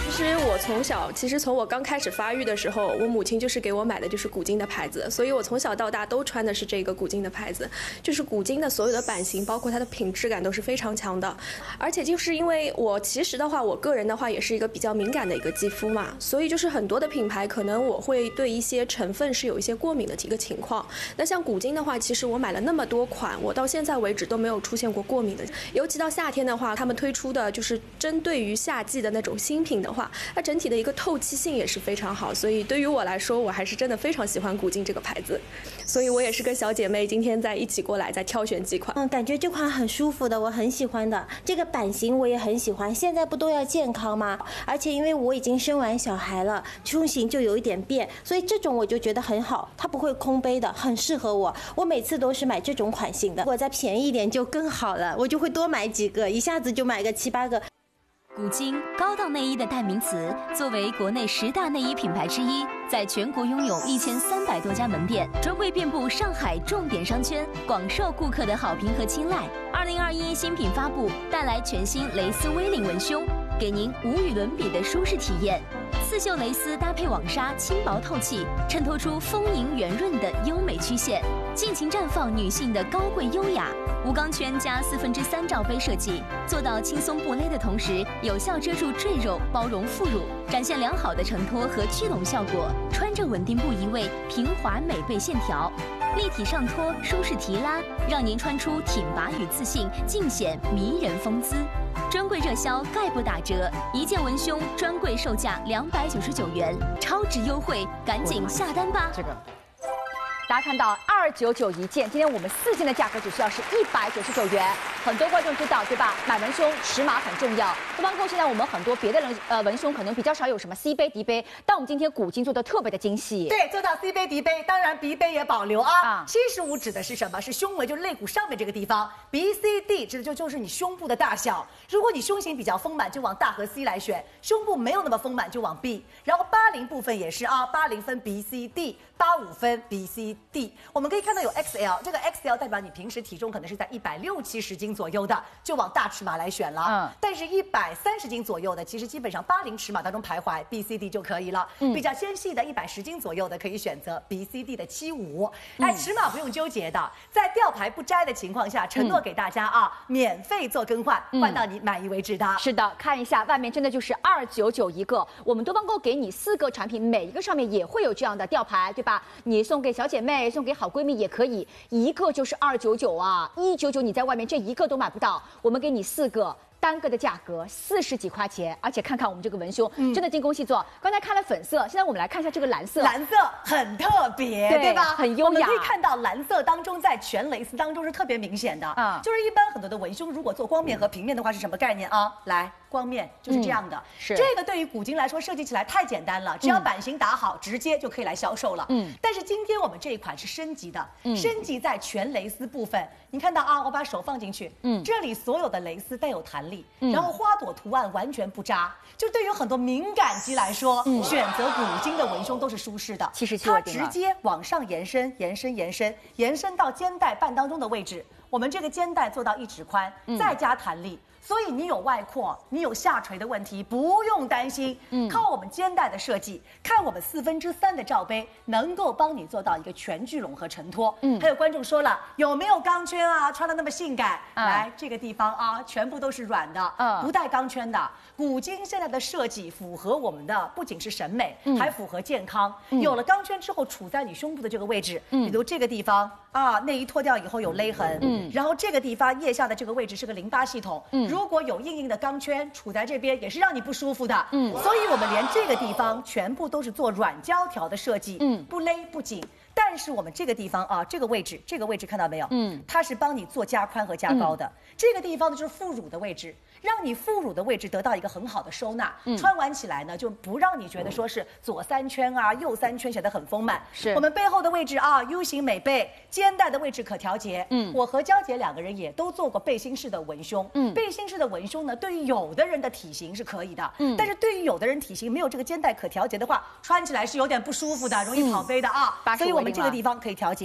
其实我从小，从我刚开始发育的时候，我母亲就是给我买的就是古今的牌子，所以我从小到大都穿的是这个古今的牌子。就是古今的所有的版型，包括它的品质感都是非常强的。而且就是因为我其实的话，我个人的话也是一个比较敏感的一个肌肤嘛，所以就是很多的品牌可能我会对一些成分是有一些过敏的一个情况。那像古今的话，其实我买了那么多款，我到现在为止都没有出现过过敏的。尤其到夏天的话，他们推出的就是针对于夏季的那种新品的话，它整体的一个透气性也是非常好，所以对于我来说，我还是真的非常喜欢古今这个牌子，所以我也是跟小姐妹今天在一起过来再挑选几款。 感觉这款很舒服的，我很喜欢的。这个版型我也很喜欢。现在不都要健康吗？而且因为我已经生完小孩了，胸型就有一点变，所以这种我就觉得很好，它不会空杯的，很适合我。我每次都是买这种款型的，如果再便宜一点就更好了，我就会多买几个，一下子就买个7、8个。 古今高档内衣的代名词，作为国内10大内衣品牌之一，在全国拥有1300多家门店，专柜遍布上海重点商圈，广受顾客的好评和青睐。2021新品发布，带来全新蕾丝 V 领文胸，给您无与伦比的舒适体验。刺绣蕾丝搭配网纱，轻薄透气，衬托出丰盈圆润的优美曲线，尽情绽放女性的高贵优雅。无钢圈加3/4罩杯设计，做到轻松不勒的同时，有效遮住赘肉，包容副乳，展现良好的承托和聚拢效果。穿着稳定不移位，平滑美背线条，立体上托，舒适提拉，让您穿出挺拔与自信，尽显迷人风姿。专柜热销概不打折，一件文胸专柜售价299元，超值优惠，赶紧下单吧！ 这个。大家看到299一件，今天我们4件的价格只需要是199元。很多观众知道对吧？买文胸尺码很重要。东方购现在我们很多别的人文胸可能比较少有什么 C 杯、D 杯，但我们今天古今做的特别的精细。 对，做到 C 杯、D 杯，当然 B 杯也保留啊。75指的是什么？是胸围，就是肋骨上面这个地方。B、C、D 指的就是你胸部的大小。如果你胸型比较丰满，就往大和 C 来选；胸部没有那么丰满，就往 B。然后80部分也是啊，80分 B、C、D，85分 B、C、D。我们可以看到有 XL， 这个 XL 代表你平时体重可能是在160、70斤左右的，就往大尺码来选了。但是130斤左右的，其实基本上80尺码当中徘徊 B、C、D 就可以了。比较纤细的110斤左右的，可以选择 B、C、D 的75。哎，尺码不用纠结的，在吊牌不摘的情况下，承诺给大家啊，免费做更换，换到你满意为止的。 是的，看一下外面真的就是299一个，我们多方购给你4个产品，每一个上面也会有这样的吊牌，对吧？你送给小姐妹，送给好闺蜜也可以，一个就是299啊，199你在外面这一个都买不到，我们给你4个。单个的价格40几块钱，而且看看我们这个文胸，真的精工细作。刚才看了粉色，现在我们来看一下这个蓝色。 蓝色很特别，对吧？ 很优雅。 我们可以看到蓝色当中，在全蕾丝当中是特别明显的。就是一般很多的文胸，如果做光面和平面的话，是什么概念啊？来，光面就是这样的。是这个对于古今来说，设计起来太简单了，只要版型打好，直接就可以来销售了。但是今天我们这一款是升级的，升级在全蕾丝部分。你看到啊，我把手放进去，这里所有的蕾丝带有弹力。然后花朵图案完全不扎，就对于很多敏感肌来说，选择古今的文胸都是舒适的。它直接往上延伸，延伸到肩带半当中的位置。我们这个肩带做到1指宽，再加弹力。所以你有外扩，你有下垂的问题，不用担心。靠我们肩带的设计，看我们3/4的罩杯，能够帮你做到一个全聚拢和承托。还有观众说了，有没有钢圈啊？穿的那么性感？来这个地方啊，全部都是软的，不带钢圈的。古今现在的设计符合我们的，不仅是审美，还符合健康。有了钢圈之后，处在你胸部的这个位置，比如这个地方啊，内衣脱掉以后有勒痕，然后这个地方腋下的这个位置是个淋巴系统，如果有硬硬的钢圈处在这边，也是让你不舒服的。所以我们连这个地方全部都是做软胶条的设计，不勒不紧。但是我们这个地方啊，这个位置看到没有？它是帮你做加宽和加高的。这个地方呢就是副乳的位置，让你副乳的位置得到一个很好的收纳。穿完起来呢，就不让你觉得说是左3圈啊，右3圈显得很丰满。是我们背后的位置啊 ，U 型美背，肩带的位置可调节。我和娇姐2个人也都做过背心式的文胸。背心式的文胸呢，对于有的人的体型是可以的，但是对于有的人体型没有这个肩带可调节的话，穿起来是有点不舒服的，容易跑杯的啊。所以我们这个地方可以调节。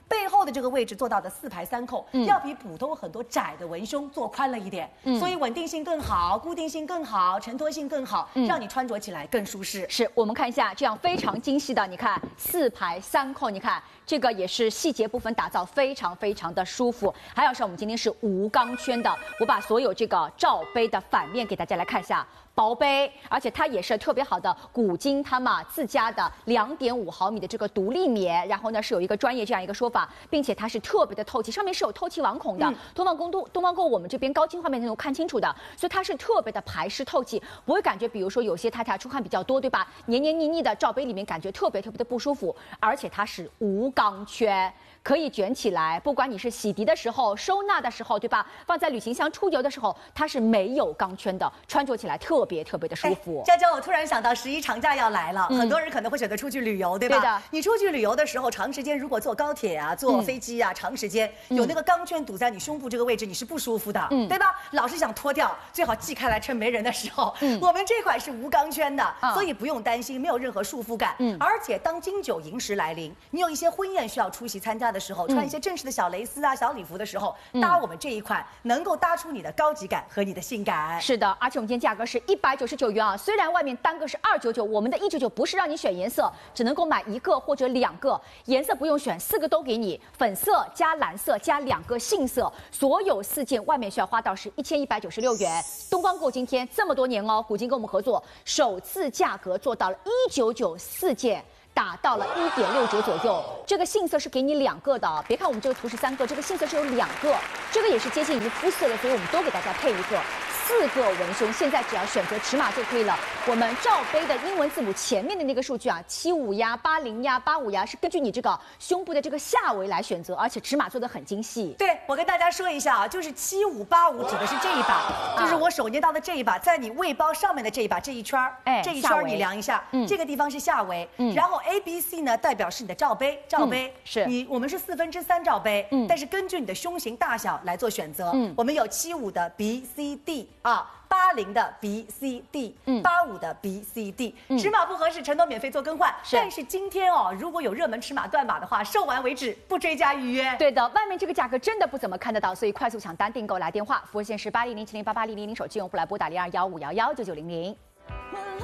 背后的这个位置做到的4排3扣，要比普通很多窄的文胸做宽了一点，所以稳定性更好，固定性更好，承托性更好，让你穿着起来更舒适。 是我们看一下这样非常精细的，你看4排3扣，你看这个也是细节部分打造非常非常的舒服。还有是我们今天是无钢圈的，我把所有这个罩杯的反面给大家来看一下。薄杯，而且它也是特别好的古今他们自家的2.5毫米的这个独立棉，然后呢是有一个专业这样一个说法，并且它是特别的透气，上面是有透气网孔的。东方购我们这边高清画面能够看清楚的，所以它是特别的排湿透气，不会感觉比如说有些太太出汗比较多，对吧？黏黏腻腻的罩杯里面感觉特别的不舒服，而且它是无钢圈。可以卷起来，不管你是洗涤的时候、收纳的时候，对吧？放在旅行箱出游的时候，它是没有钢圈的，穿着起来特别的舒服。 娇娇，我突然想到11长假要来了，很多人可能会选择出去旅游，对吧？ 对的。 你出去旅游的时候，长时间如果坐高铁啊、坐飞机啊，长时间有那个钢圈堵在你胸部这个位置，你是不舒服的，对吧？老是想脱掉，最好系开来，趁没人的时候。我们这款是无钢圈的，所以不用担心，没有任何束缚感。而且当金9银10来临，你有一些婚宴需要出席参加的时候，穿一些正式的小蕾丝啊、小礼服的时候，搭我们这一款，能够搭出你的高级感和你的性感。 是的，而且我们今天价格是199元啊，虽然外面单个是299，我们的199不是让你选颜色，只能够买1个或者2个，颜色不用选，4个都给你，粉色加蓝色加2个杏色，所有4件外面需要花到是1196元。东方购今天这么多年哦，古今跟我们合作，首次价格做到了199，4件。打到了1.69左右，这个杏色是给你2个的，别看我们这个图是3个，这个杏色是有2个，这个也是接近于肤色的，所以我们都给大家配一个。4个文胸，现在只要选择尺码就可以了。我们罩杯的英文字母前面的那个数据啊，75呀、80呀、85呀，是根据你这个胸部的这个下围来选择，而且尺码做的很精细。 对，我跟大家说一下啊，就是75、85指的是这一把，就是我手捏到的这一把，在你胃包上面的这一把这一圈儿，这一圈儿你量一下，这个地方是下围，然后 A、B、C 呢代表是你的罩杯， 是我们是3/4罩杯，但是根据你的胸型大小来做选择，我们有75的 B、C、D 啊。80的 B、C、D， 85的 B、C、D， 尺码不合适，承诺免费做更换。但是今天哦，如果有热门尺码断码的话，售完为止，不追加预约。 对的，外面这个价格真的不怎么看得到，所以快速抢单订购来电话，服务线是8007088000，手机用户来拨打0215119900。